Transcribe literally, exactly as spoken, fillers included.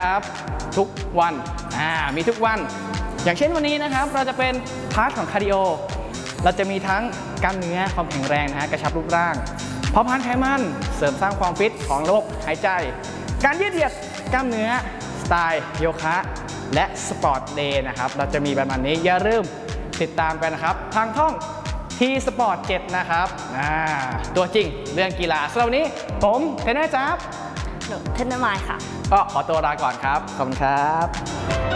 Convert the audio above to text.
ครับทุกวันอ่ามีทุกวันอย่างเช่นวันนี้นะครับเราจะเป็นพาร์ทของคาร์ดิโอเราจะมีทั้งกล้ามเนื้อความแข็งแรงนะฮะกระชับรูปร่างเผาผลาญไขมันเสริมสร้างความฟิตของระบบหายใจการยืดเหยียดกล้ามเนื้อสไตล์โยคะและสปอร์ตเดย์นะครับเราจะมีประมาณนี้อย่าลืมติดตามกันนะครับทางช่องทีสปอร์ตเจ็ดนะครับอ่าตัวจริงเรื่องกีฬาสำหรับวันนี้ผมเทรนเนอร์จ๊าบหนูเทนเนอร์มายค่ะก็ขอตัวลาก่อนครับ ขอบคุณครับ